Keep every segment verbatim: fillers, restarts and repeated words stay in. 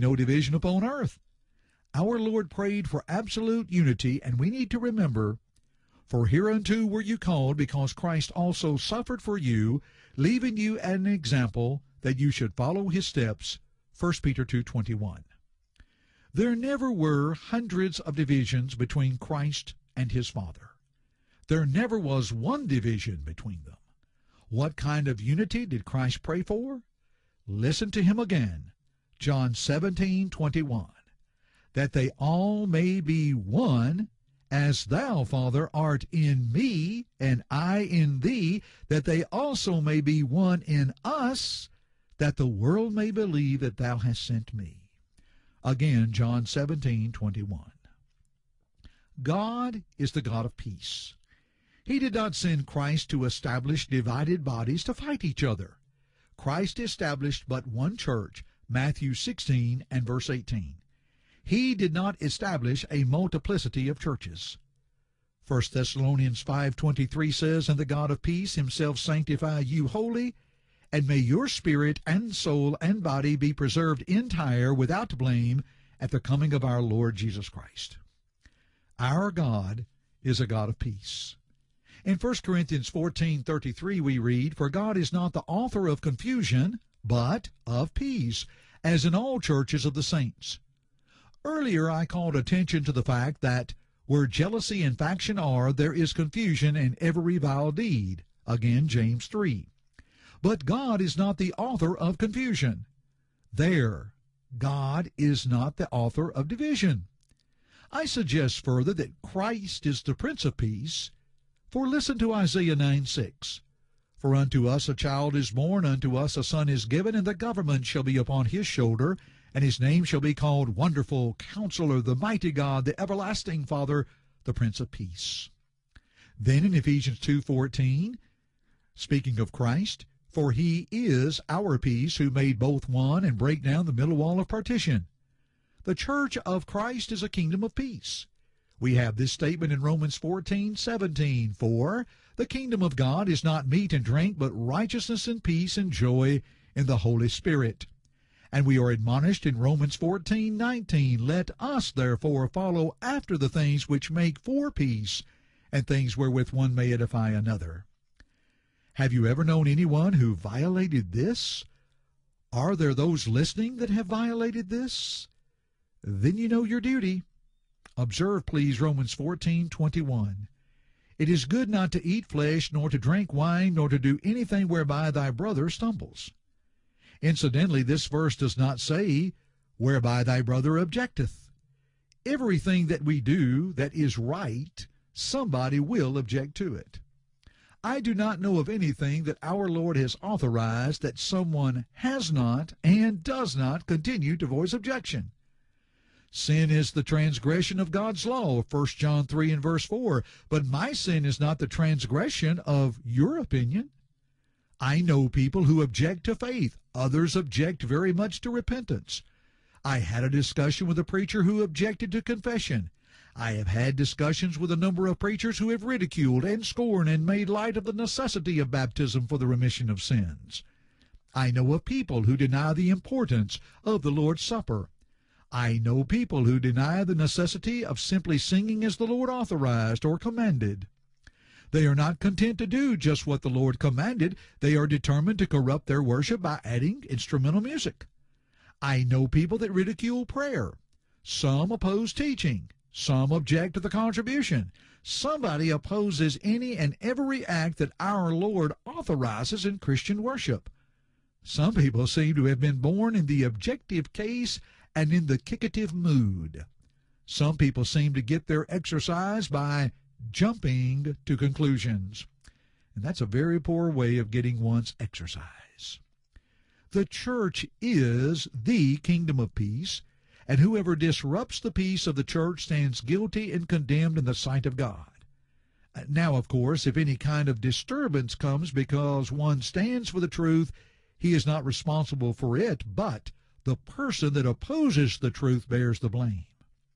no division upon earth. Our Lord prayed for absolute unity, and we need to remember, for hereunto were you called, because Christ also suffered for you, leaving you an example that you should follow his steps. First Peter two twenty-one. There never were hundreds of divisions between Christ and his Father. There never was one division between them. What kind of unity did Christ pray for? Listen to him again. John seventeen twenty-one. That they all may be one, as thou, Father, art in me, and I in thee, that they also may be one in us, that the world may believe that thou hast sent me. Again, John seventeen twenty-one. God is the God of peace. He did not send Christ to establish divided bodies to fight each other. Christ established but one church, Matthew sixteen and verse eighteen. He did not establish a multiplicity of churches. First Thessalonians five twenty-three says, And the God of peace himself sanctify you wholly, and may your spirit and soul and body be preserved entire without blame at the coming of our Lord Jesus Christ. Our God is a God of peace. In First Corinthians fourteen thirty-three we read, For God is not the author of confusion, but of peace, as in all churches of the saints. Earlier I called attention to the fact that where jealousy and faction are, there is confusion and every vile deed. Again, James three. But God is not the author of confusion. There, God is not the author of division. I suggest further that Christ is the Prince of Peace, for listen to Isaiah nine six. For unto us a child is born, unto us a son is given, and the government shall be upon his shoulder, and his name shall be called Wonderful, Counselor, the Mighty God, the Everlasting Father, the Prince of Peace. Then in Ephesians two fourteen, speaking of Christ, For he is our peace, who made both one and break down the middle wall of partition. The church of Christ is a kingdom of peace. We have this statement in Romans fourteen seventeen, For the kingdom of God is not meat and drink, but righteousness and peace and joy in the Holy Spirit. And we are admonished in Romans fourteen nineteen, Let us therefore follow after the things which make for peace, and things wherewith one may edify another. Have you ever known anyone who violated this? Are there those listening that have violated this? Then you know your duty. Observe, please, Romans fourteen twenty-one. It is good not to eat flesh, nor to drink wine, nor to do anything whereby thy brother stumbles. Incidentally, this verse does not say, whereby thy brother objecteth. Everything that we do that is right, somebody will object to it. I do not know of anything that our Lord has authorized that someone has not and does not continue to voice objection. Sin is the transgression of God's law, First John three and verse four. But my sin is not the transgression of your opinion. I know people who object to faith. Others object very much to repentance. I had a discussion with a preacher who objected to confession. I have had discussions with a number of preachers who have ridiculed and scorned and made light of the necessity of baptism for the remission of sins. I know of people who deny the importance of the Lord's Supper. I know people who deny the necessity of simply singing as the Lord authorized or commanded. They are not content to do just what the Lord commanded. They are determined to corrupt their worship by adding instrumental music. I know people that ridicule prayer. Some oppose teaching. Some object to the contribution. Somebody opposes any and every act that our Lord authorizes in Christian worship. Some people seem to have been born in the objective case and in the kickative mood. Some people seem to get their exercise by jumping to conclusions. And that's a very poor way of getting one's exercise. The church is the kingdom of peace, and whoever disrupts the peace of the church stands guilty and condemned in the sight of God. Now, of course, if any kind of disturbance comes because one stands for the truth, he is not responsible for it, but the person that opposes the truth bears the blame.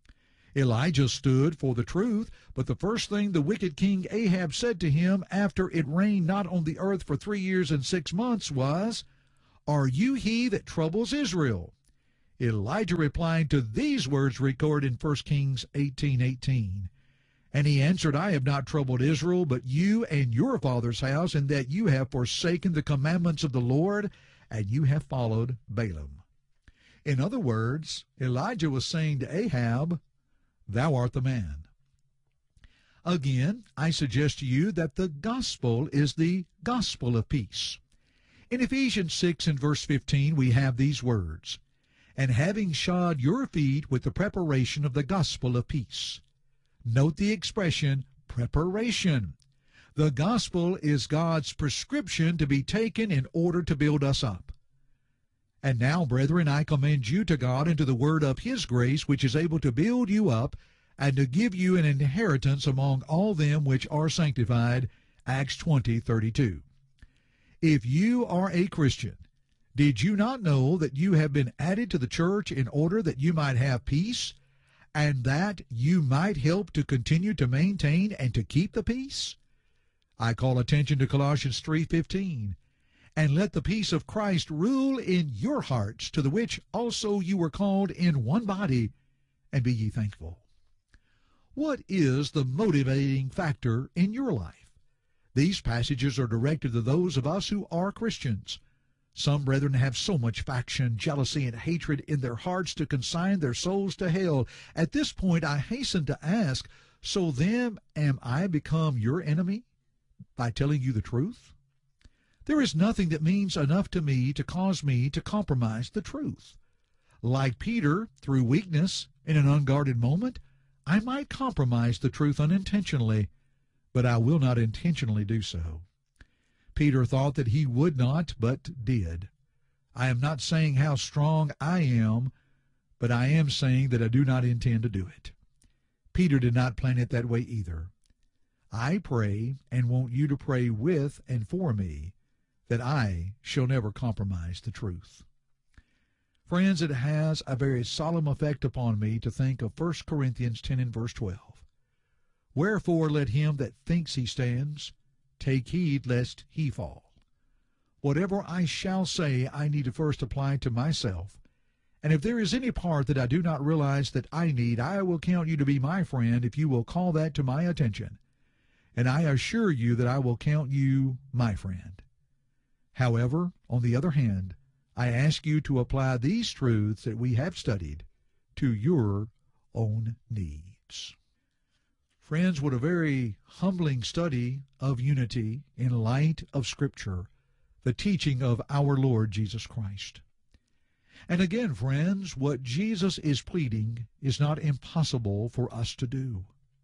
Elijah stood for the truth, but the first thing the wicked king Ahab said to him after it rained not on the earth for three years and six months was, Are you he that troubles Israel? Elijah replied to these words recorded in First Kings eighteen eighteen. And he answered, I have not troubled Israel, but you and your father's house, in that you have forsaken the commandments of the Lord, and you have followed Balaam. In other words, Elijah was saying to Ahab, thou art the man. Again, I suggest to you that the gospel is the gospel of peace. In Ephesians six and verse fifteen, we have these words, and having shod your feet with the preparation of the gospel of peace. Note the expression, preparation. The gospel is God's prescription to be taken in order to build us up. And now, brethren, I commend you to God and to the word of his grace, which is able to build you up and to give you an inheritance among all them which are sanctified, Acts twenty thirty-two. If you are a Christian, did you not know that you have been added to the church in order that you might have peace, and that you might help to continue to maintain and to keep the peace? I call attention to Colossians three fifteen. And let the peace of Christ rule in your hearts, to the which also you were called in one body, and be ye thankful. What is the motivating factor in your life? These passages are directed to those of us who are Christians. Some brethren have so much faction, jealousy, and hatred in their hearts to consign their souls to hell. At this point, I hasten to ask, so then am I become your enemy by telling you the truth? There is nothing that means enough to me to cause me to compromise the truth. Like Peter, through weakness, in an unguarded moment, I might compromise the truth unintentionally, but I will not intentionally do so. Peter thought that he would not, but did. I am not saying how strong I am, but I am saying that I do not intend to do it. Peter did not plan it that way either. I pray and want you to pray with and for me that I shall never compromise the truth. Friends, it has a very solemn effect upon me to think of First Corinthians ten and verse twelve. Wherefore let him that thinks he stands take heed lest he fall. Whatever I shall say, I need to first apply to myself. And if there is any part that I do not realize that I need, I will count you to be my friend if you will call that to my attention. And I assure you that I will count you my friend. However, on the other hand, I ask you to apply these truths that we have studied to your own needs. Friends, what a very humbling study of unity in light of Scripture, the teaching of our Lord Jesus Christ. And again, friends, what Jesus is pleading is not impossible for us to do.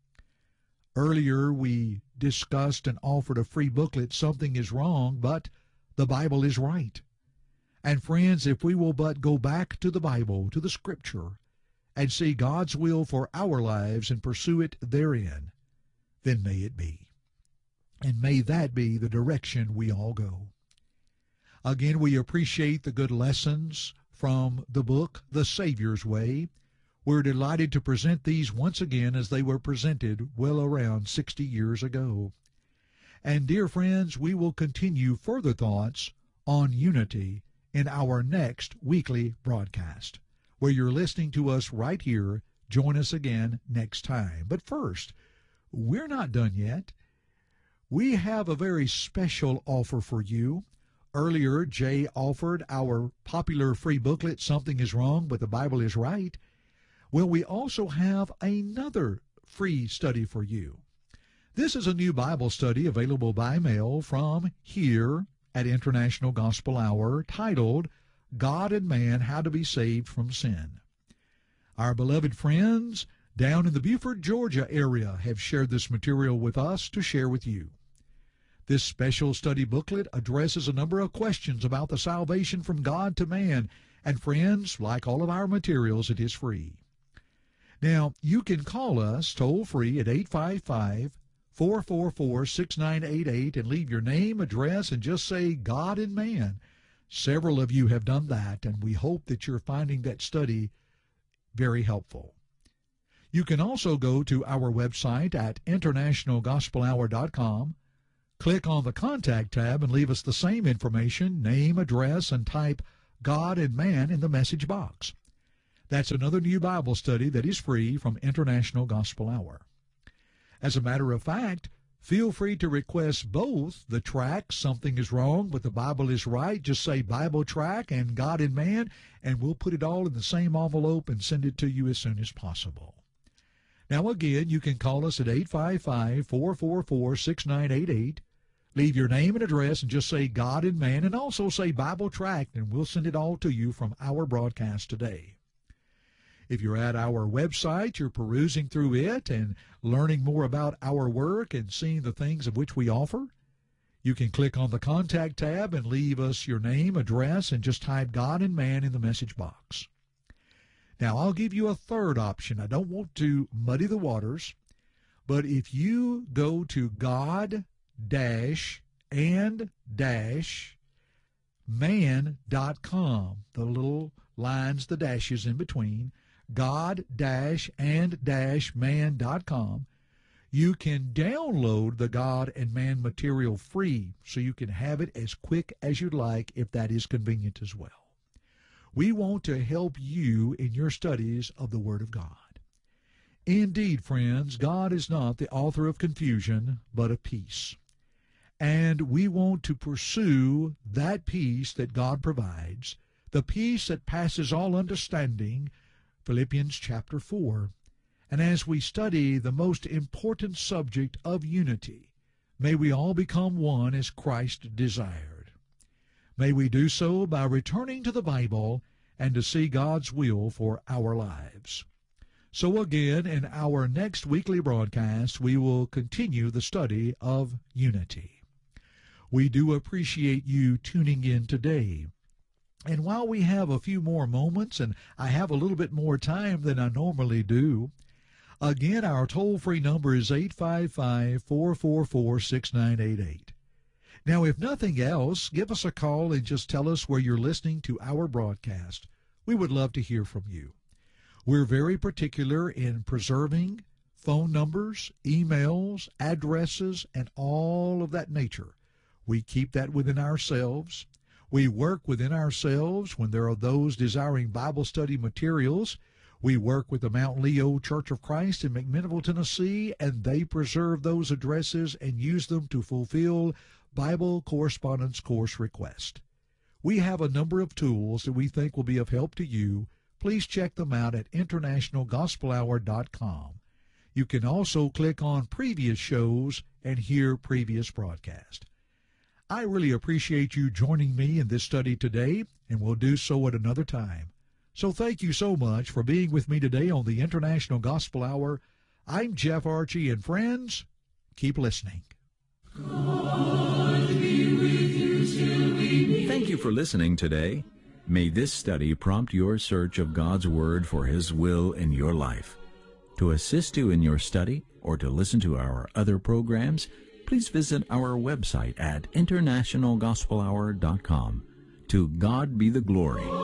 Earlier we discussed and offered a free booklet, Something is Wrong, but the Bible is Right. And friends, if we will but go back to the Bible, to the Scripture, and see God's will for our lives and pursue it therein, then may it be. And may that be the direction we all go. Again, we appreciate the good lessons from the book, The Savior's Way. We're delighted to present these once again as they were presented well around sixty years ago. And dear friends, we will continue further thoughts on unity in our next weekly broadcast, where you're listening to us right here. Join us again next time. But first, we're not done yet. We have a very special offer for you. Earlier, Jay offered our popular free booklet, Something is Wrong, but the Bible is Right. Well, we also have another free study for you. This is a new Bible study available by mail from here at International Gospel Hour, titled God and Man, How to Be Saved from Sin. Our beloved friends down in the Beaufort, Georgia area have shared this material with us to share with you. This special study booklet addresses a number of questions about the salvation from God to man, and friends, like all of our materials, it is free. Now, you can call us toll-free at eight five five, four four four, six nine eight eight and leave your name, address, and just say God and Man. Several of you have done that, and we hope that you're finding that study very helpful. You can also go to our website at international gospel hour dot com, click on the Contact tab, and leave us the same information, name, address, and type God and Man in the message box. That's another new Bible study that is free from International Gospel Hour. As a matter of fact, feel free to request both the tracks, Something is Wrong, but the Bible is Right. Just say Bible track and God and Man, and we'll put it all in the same envelope and send it to you as soon as possible. Now again, you can call us at eight five five, four four four, six nine eight eight. Leave your name and address and just say God and Man, and also say Bible tract, and we'll send it all to you from our broadcast today. If you're at our website, you're perusing through it and learning more about our work and seeing the things of which we offer, you can click on the Contact tab and leave us your name, address, and just type God and Man in the message box. Now, I'll give you a third option. I don't want to muddy the waters, but if you go to God dash and dash man dot com, the little lines, the dashes in between, God dash and dash man dot com, you can download the God and Man material free, so you can have it as quick as you'd like if that is convenient as well. We want to help you in your studies of the Word of God. Indeed, friends, God is not the author of confusion, but of peace. And we want to pursue that peace that God provides, the peace that passes all understanding, Philippians chapter four. And as we study the most important subject of unity, may we all become one as Christ desired. May we do so by returning to the Bible and to see God's will for our lives. So again, in our next weekly broadcast, we will continue the study of unity. We do appreciate you tuning in today. And while we have a few more moments, and I have a little bit more time than I normally do, again, our toll-free number is eight five five, four four four, six nine eight eight. Now, if nothing else, give us a call and just tell us where you're listening to our broadcast. We would love to hear from you. We're very particular in preserving phone numbers, emails, addresses, and all of that nature. We keep that within ourselves. We work within ourselves when there are those desiring Bible study materials. We work with the Mount Leo Church of Christ in McMinnville, Tennessee, and they preserve those addresses and use them to fulfill Bible correspondence course requests. We have a number of tools that we think will be of help to you. Please check them out at international gospel hour dot com. You can also click on previous shows and hear previous broadcasts. I really appreciate you joining me in this study today, and we'll do so at another time. So thank you so much for being with me today on the International Gospel Hour. I'm Jeff Archie, and friends, keep listening. God be with you till we meet. Thank you for listening today. May this study prompt your search of God's Word for His will in your life. To assist you in your study or to listen to our other programs, please visit our website at international gospel hour dot com. To God be the glory.